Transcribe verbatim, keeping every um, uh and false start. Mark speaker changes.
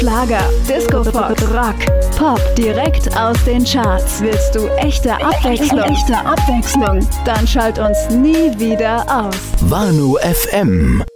Speaker 1: Schlager, Disco-Pop, Rock, Pop direkt aus den Charts. Willst du echte Abwechslung? Echte Abwechslung? Dann schalt uns nie wieder aus.
Speaker 2: Wano F M.